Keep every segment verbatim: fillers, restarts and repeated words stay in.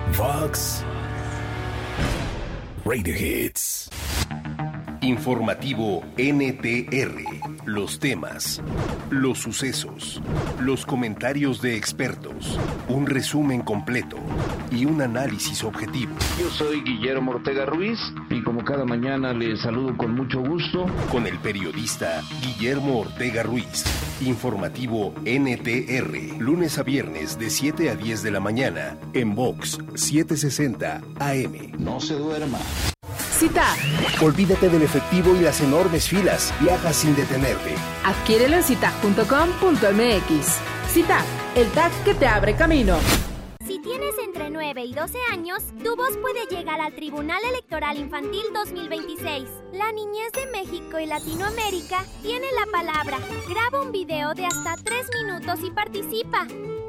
Vox Radio Hits. Informativo N T R. Los temas, los sucesos, los comentarios de expertos, un resumen completo y un análisis objetivo. Yo soy Guillermo Ortega Ruiz y como cada mañana les saludo con mucho gusto. Con el periodista Guillermo Ortega Ruiz. Informativo N T R. Lunes a viernes de siete a diez de la mañana en Vox setecientos sesenta A M. No se duerma. Cita. Olvídate del efectivo y las enormes filas. Viaja sin detenerte. Adquiérelo en citac punto com punto m x. Citac, el tag que te abre camino. Si tienes entre nueve y doce años, tu voz puede llegar al Tribunal Electoral Infantil dos mil veintiséis. La niñez de México y Latinoamérica tiene la palabra. Graba un video de hasta tres minutos y participa.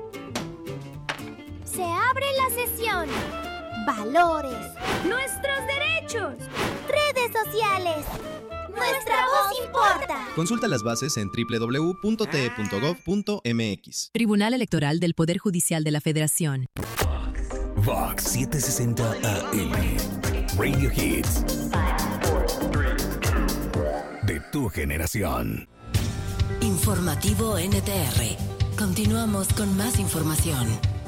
Se abre la sesión. Valores. Nuestros derechos. Redes sociales. Nuestra voz importa. Consulta las bases en doble u doble u doble u punto t e punto gov punto m x. Tribunal Electoral del Poder Judicial de la Federación. Vox setecientos sesenta A M. Radio Hits. De tu generación. Informativo N T R. Continuamos con más información.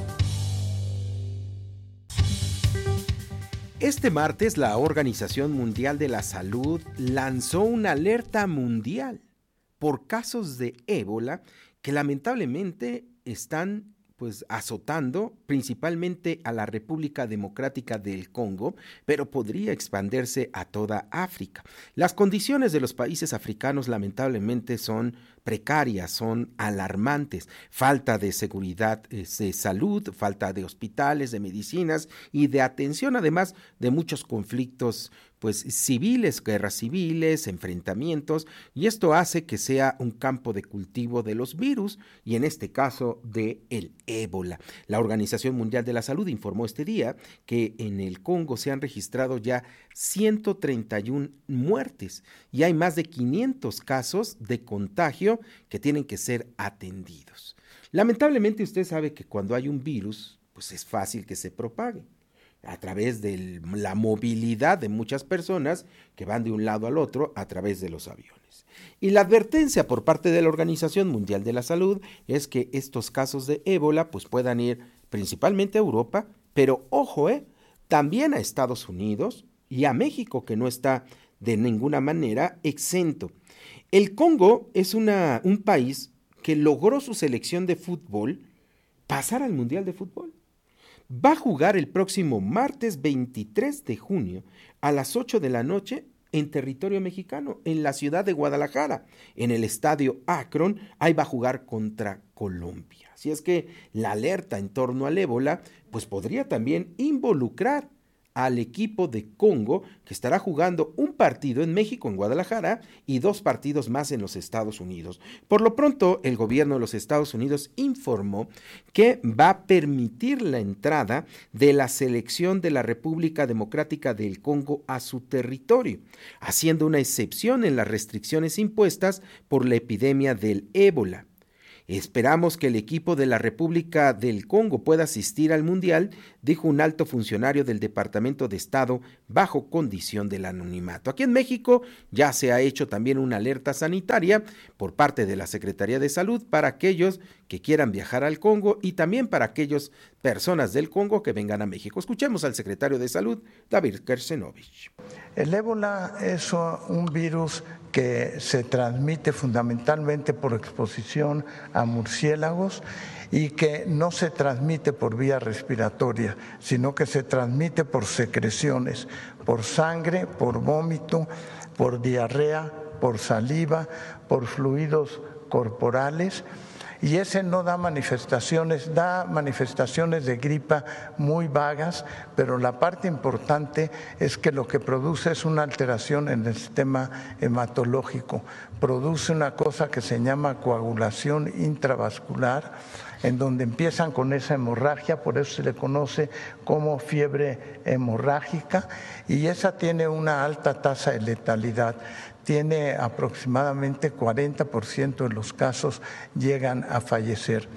Este martes, la Organización Mundial de la Salud lanzó una alerta mundial por casos de ébola que lamentablemente están pues azotando principalmente a la República Democrática del Congo, pero podría expandirse a toda África. Las condiciones de los países africanos lamentablemente son precarias, son alarmantes, falta de seguridad de salud, falta de hospitales, de medicinas y de atención, además de muchos conflictos pues civiles, guerras civiles, enfrentamientos, y esto hace que sea un campo de cultivo de los virus, y en este caso de el ébola. La Organización Mundial de la Salud informó este día que en el Congo se han registrado ya ciento treinta y una muertes, y hay más de quinientos casos de contagio que tienen que ser atendidos. Lamentablemente usted sabe que cuando hay un virus, pues es fácil que se propague a través de la movilidad de muchas personas que van de un lado al otro a través de los aviones. Y la advertencia por parte de la Organización Mundial de la Salud es que estos casos de ébola pues puedan ir principalmente a Europa, pero ojo, eh, también a Estados Unidos y a México, que no está de ninguna manera exento. El Congo es una, un país que logró su selección de fútbol pasar al Mundial de Fútbol. Va a jugar el próximo martes veintitrés de junio a las ocho de la noche en territorio mexicano, en la ciudad de Guadalajara, en el estadio Akron. Ahí va a jugar contra Colombia. Así es que la alerta en torno al ébola pues podría también involucrar al equipo de Congo, que estará jugando un partido en México, en Guadalajara, y dos partidos más en los Estados Unidos. Por lo pronto, el gobierno de los Estados Unidos informó que va a permitir la entrada de la selección de la República Democrática del Congo a su territorio, haciendo una excepción en las restricciones impuestas por la epidemia del ébola. Esperamos que el equipo de la República del Congo pueda asistir al Mundial, dijo un alto funcionario del Departamento de Estado bajo condición del anonimato. Aquí en México ya se ha hecho también una alerta sanitaria por parte de la Secretaría de Salud para aquellos que quieran viajar al Congo y también para aquellas personas del Congo que vengan a México. Escuchemos al secretario de Salud, David Kersenovich. El ébola es un virus que se transmite fundamentalmente por exposición a murciélagos y que no se transmite por vía respiratoria, sino que se transmite por secreciones, por sangre, por vómito, por diarrea, por saliva, por fluidos corporales. Y ese no da manifestaciones, da manifestaciones de gripa muy vagas, pero la parte importante es que lo que produce es una alteración en el sistema hematológico. Produce una cosa que se llama coagulación intravascular, en donde empiezan con esa hemorragia, por eso se le conoce como fiebre hemorrágica, y esa tiene una alta tasa de letalidad. Tiene aproximadamente cuarenta por ciento de los casos llegan a fallecer.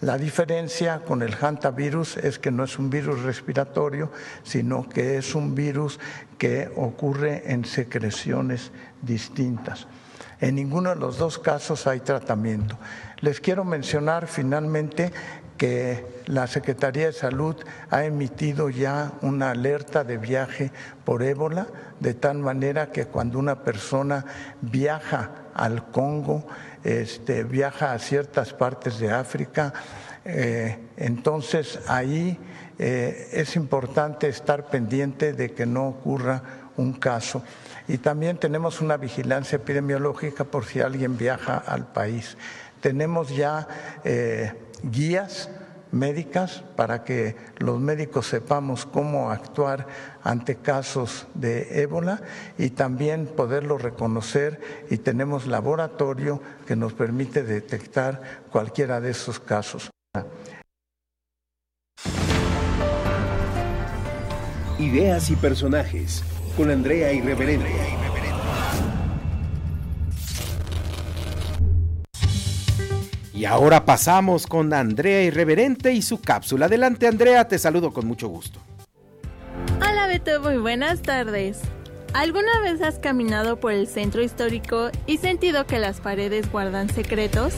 La diferencia con el hantavirus es que no es un virus respiratorio, sino que es un virus que ocurre en secreciones distintas. En ninguno de los dos casos hay tratamiento. Les quiero mencionar finalmente que la Secretaría de Salud ha emitido ya una alerta de viaje por ébola, de tal manera que cuando una persona viaja al Congo, este, viaja a ciertas partes de África, eh, entonces ahí eh, es importante estar pendiente de que no ocurra un caso. Y también tenemos una vigilancia epidemiológica por si alguien viaja al país. Tenemos ya eh, guías médicas para que los médicos sepamos cómo actuar ante casos de ébola y también poderlo reconocer, y tenemos laboratorio que nos permite detectar cualquiera de esos casos. Ideas y personajes con Andrea Irreverente. Y ahora pasamos con Andrea Irreverente y su cápsula. Adelante, Andrea, te saludo con mucho gusto. Hola, Beto, muy buenas tardes. ¿Alguna vez has caminado por el centro histórico y sentido que las paredes guardan secretos?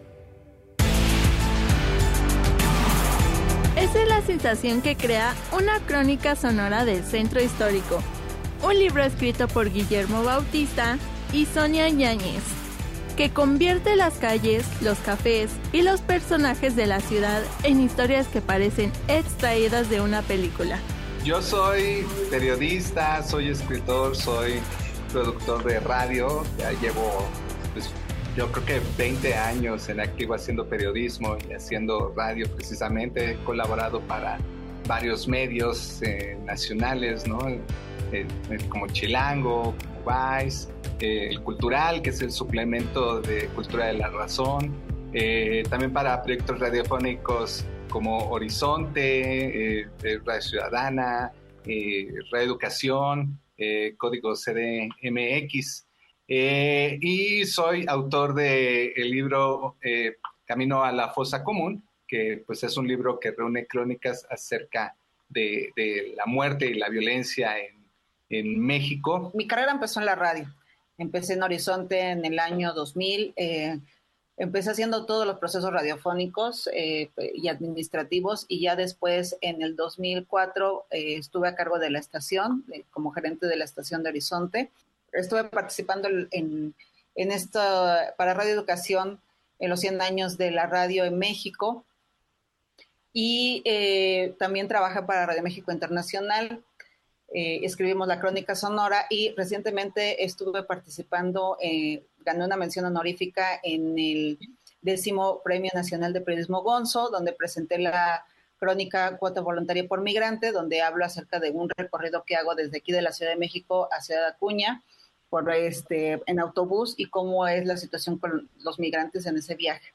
Esa es la sensación que crea una crónica sonora del centro histórico, un libro escrito por Guillermo Bautista y Sonia Yáñez, que convierte las calles, los cafés y los personajes de la ciudad en historias que parecen extraídas de una película. Yo soy periodista, soy escritor, soy productor de radio, ya llevo pues, yo creo que veinte años en activo haciendo periodismo y haciendo radio precisamente. He colaborado para varios medios eh, nacionales, ¿no? Eh, eh, como Chilango, como Vice, eh, El Cultural, que es el suplemento de Cultura de la Razón, eh, también para proyectos radiofónicos como Horizonte, eh, Radio Ciudadana, eh, Radio Educación, eh, Código C D M X. Eh, y soy autor del de libro eh, Camino a la Fosa Común, que pues es un libro que reúne crónicas acerca de, de la muerte y la violencia en, en México. Mi carrera empezó en la radio. Empecé en Horizonte en el año dos mil. Eh, empecé haciendo todos los procesos radiofónicos eh, y administrativos, y ya después en el dos mil cuatro eh, estuve a cargo de la estación, eh, como gerente de la estación de Horizonte. Estuve participando en, en esto para Radio Educación en los cien años de la radio en México, y eh, también trabajé para Radio México Internacional. Eh, escribimos la crónica sonora y recientemente estuve participando, eh, gané una mención honorífica en el décimo Premio Nacional de Periodismo Gonzo, donde presenté la crónica Cuota Voluntaria por Migrante, donde hablo acerca de un recorrido que hago desde aquí de la Ciudad de México a Ciudad Acuña por este, en autobús, y cómo es la situación con los migrantes en ese viaje.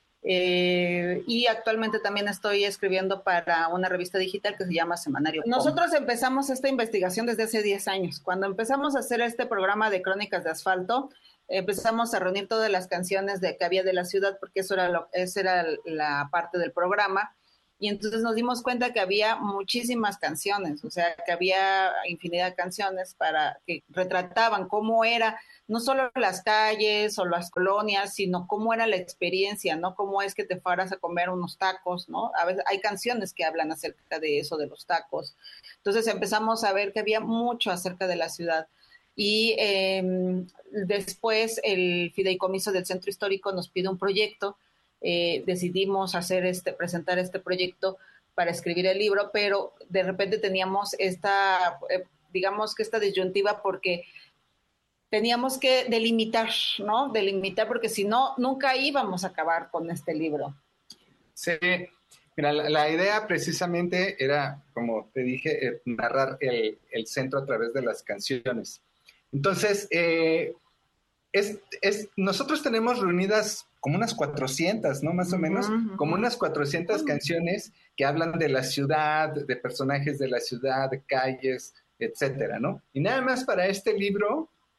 Eh, y actualmente también estoy escribiendo para una revista digital que se llama Semanario. Nosotros empezamos esta investigación desde hace diez años. Cuando empezamos a hacer este programa de Crónicas de Asfalto, empezamos a reunir todas las canciones de, que había de la ciudad, porque eso era lo, esa era la parte del programa. Y entonces nos dimos cuenta que había muchísimas canciones, o sea, que había infinidad de canciones para que retrataban cómo era, no solo las calles o las colonias, sino cómo era la experiencia, ¿no? Cómo es que te fueras a comer unos tacos, ¿no? A veces hay canciones que hablan acerca de eso, de los tacos. Entonces empezamos a ver que había mucho acerca de la ciudad. Y eh, después el Fideicomiso del Centro Histórico nos pide un proyecto. Eh, decidimos hacer este, presentar este proyecto para escribir el libro, pero de repente teníamos esta, eh, digamos que esta disyuntiva, porque teníamos que delimitar, ¿no? Delimitar, porque si no, nunca íbamos a acabar con este libro. Sí, mira, la, la idea precisamente era, como te dije, eh, narrar el, el centro a través de las canciones. Entonces, eh, es, es, nosotros tenemos reunidas como unas cuatrocientas, ¿no? Más o menos, uh-huh. como unas cuatrocientas uh-huh. canciones que hablan de la ciudad, de personajes de la ciudad, de calles, etcétera, ¿no? Y nada más para este libro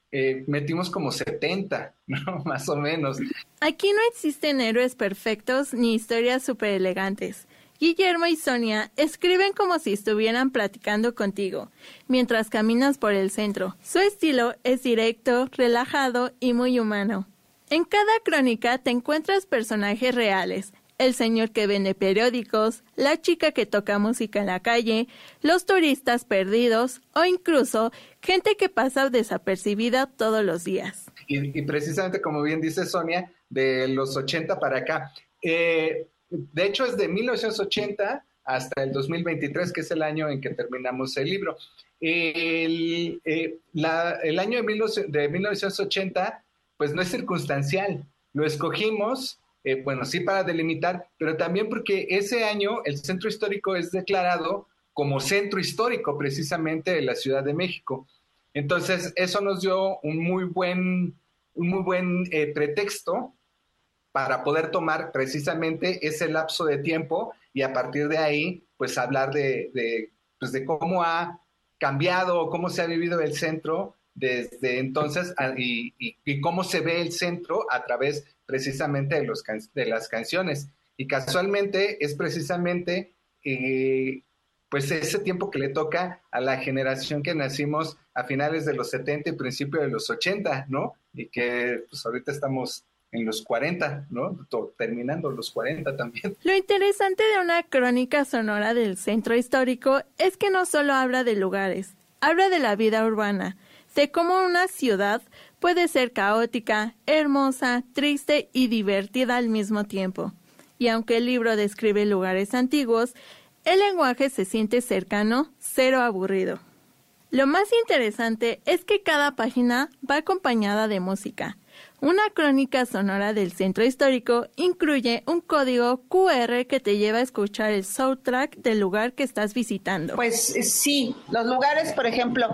eh, metimos como setenta, ¿no? Más o menos. Aquí no existen héroes perfectos ni historias súper elegantes. Guillermo y Sonia escriben como si estuvieran platicando contigo mientras caminas por el centro. Su estilo es directo, relajado y muy humano. En cada crónica te encuentras personajes reales. El señor que vende periódicos, la chica que toca música en la calle, los turistas perdidos o incluso gente que pasa desapercibida todos los días. Y, y precisamente como bien dice Sonia, de los ochenta para acá. Eh, de hecho es de mil novecientos ochenta hasta el dos mil veintitrés, que es el año en que terminamos el libro. El, eh, la, el año de, mil, de mil novecientos ochenta pues no es circunstancial, lo escogimos. Eh, bueno, sí para delimitar, pero también porque ese año el centro histórico es declarado como centro histórico precisamente de la Ciudad de México. Entonces, eso nos dio un muy buen, un muy buen eh, pretexto para poder tomar precisamente ese lapso de tiempo y a partir de ahí, pues hablar de, de, pues, de cómo ha cambiado, cómo se ha vivido el centro desde entonces a, y, y, y cómo se ve el centro a través precisamente de, los can- de las canciones. Y casualmente es precisamente eh, pues ese tiempo que le toca a la generación que nacimos a finales de los setenta y principios de los ochenta, ¿no? Y que pues ahorita estamos en los cuarenta, ¿no? Terminando los cuarenta también. Lo interesante de una crónica sonora del centro histórico es que no solo habla de lugares, habla de la vida urbana, de cómo una ciudad puede ser caótica, hermosa, triste y divertida al mismo tiempo. Y aunque el libro describe lugares antiguos, el lenguaje se siente cercano, cero aburrido. Lo más interesante es que cada página va acompañada de música. Una crónica sonora del centro histórico incluye un código cu erre que te lleva a escuchar el soundtrack del lugar que estás visitando. Pues sí, los lugares, por ejemplo,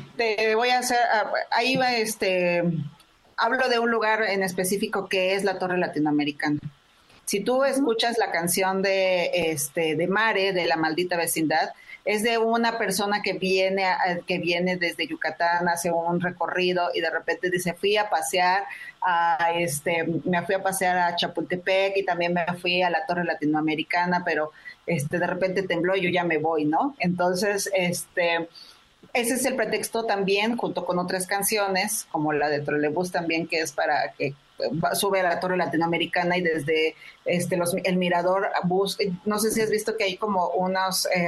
te voy a hacer, ahí va este, hablo de un lugar en específico que es la Torre Latinoamericana. Si tú escuchas la canción de este de Mare, de La Maldita Vecindad, es de una persona que viene que viene desde Yucatán, hace un recorrido y de repente dice, fui a pasear a este me fui a pasear a Chapultepec y también me fui a la Torre Latinoamericana, pero este de repente tembló y yo ya me voy, ¿no? Entonces, este ese es el pretexto también, junto con otras canciones, como la de Trolebús también, que es para que sube a la Torre Latinoamericana y desde este los el mirador bus, no sé si has visto que hay como unos eh,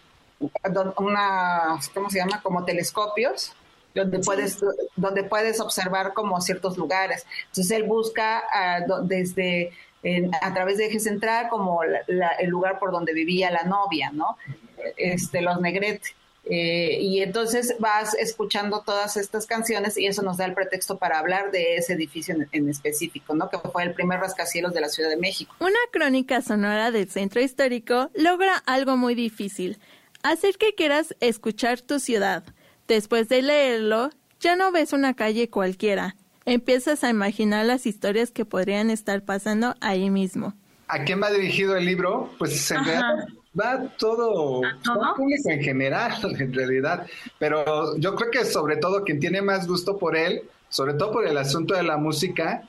una, ¿cómo se llama? Como telescopios, donde sí. puedes donde puedes observar como ciertos lugares. Entonces él busca uh, desde en, a través de Eje Central como la, la, el lugar por donde vivía la novia, ¿no? Este, los Negrete. Eh, y entonces vas escuchando todas estas canciones y eso nos da el pretexto para hablar de ese edificio en, en específico, ¿no? Que fue el primer rascacielos de la Ciudad de México. Una crónica sonora del centro histórico logra algo muy difícil: hacer que quieras escuchar tu ciudad. Después de leerlo, ya no ves una calle cualquiera. Empiezas a imaginar las historias que podrían estar pasando ahí mismo. ¿A quién va dirigido el libro? Pues en realidad va todo, todo público en general, en realidad. Pero yo creo que sobre todo quien tiene más gusto por él, sobre todo por el asunto de la música,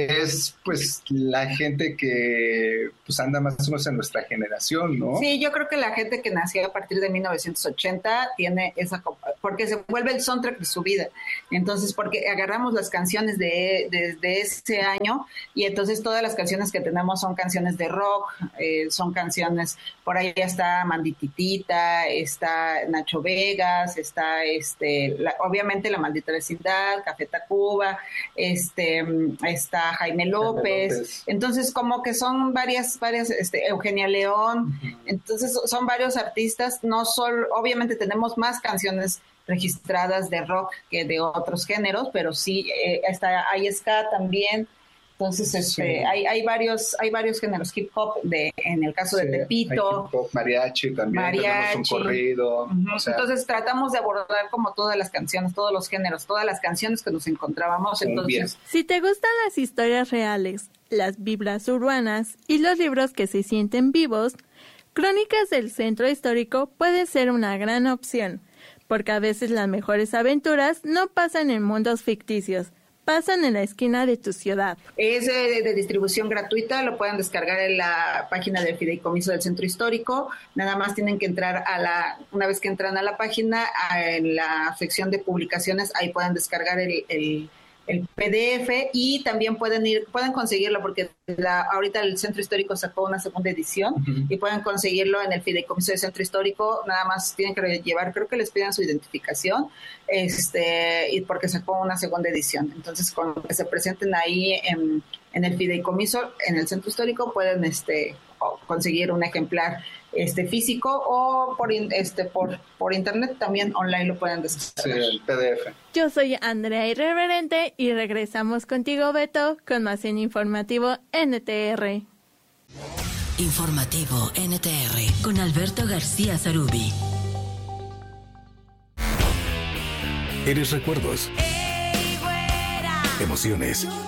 es pues la gente que pues anda más o menos en nuestra generación, ¿no? Sí, yo creo que la gente que nació a partir de mil novecientos ochenta tiene esa, porque se vuelve el soundtrack de su vida. Entonces, porque agarramos las canciones de, de, de ese año y entonces todas las canciones que tenemos son canciones de rock, eh, son canciones, por ahí está Mandititita, está Nacho Vegas, está este, la, obviamente La Maldita Vecindad, Café Tacuba, este, este está Jaime López, López, entonces como que son varias, varias, este, Eugenia León, uh-huh. Entonces son varios artistas, no solo, obviamente tenemos más canciones registradas de rock que de otros géneros, pero sí, eh, está, hay ska también, entonces este, sí. hay, hay varios, hay varios géneros, hip hop, de, en el caso sí, de Tepito, hip hop, mariachi también, mariachi, tenemos un corrido. Uh-huh. O sea, entonces tratamos de abordar como todas las canciones, todos los géneros, todas las canciones que nos encontrábamos. Entonces, bien. Si te gustan las historias reales, las vibras urbanas y los libros que se sienten vivos, Crónicas del Centro Histórico puede ser una gran opción, porque a veces las mejores aventuras no pasan en mundos ficticios, pasan en la esquina de tu ciudad. Es de, de distribución gratuita, lo pueden descargar en la página del Fideicomiso del Centro Histórico. Nada más tienen que entrar a la, una vez que entran a la página, a, en la sección de publicaciones, ahí pueden descargar el, el, el P D F y también pueden ir, pueden conseguirlo porque la, ahorita el Centro Histórico sacó una segunda edición uh-huh. y pueden conseguirlo en el Fideicomiso del Centro Histórico. Nada más tienen que llevar, creo que les piden su identificación, este, y porque sacó una segunda edición. Entonces, con que se presenten ahí en, en el Fideicomiso, en el Centro Histórico, pueden este, conseguir un ejemplar este físico o por este por por internet también online lo pueden descargar. Sí, el P D F. Yo soy Andrea Irreverente y regresamos contigo, Beto, con más en Informativo N T R. Informativo N T R con Alberto García Zarubi. Eres recuerdos, emociones,